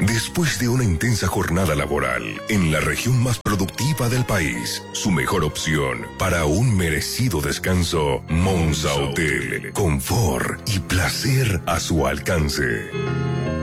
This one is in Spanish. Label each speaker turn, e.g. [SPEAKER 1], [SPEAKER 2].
[SPEAKER 1] Después de una intensa jornada laboral en la región más productiva del país, su mejor opción para un merecido descanso, Monza Hotel. Confort y placer a su alcance.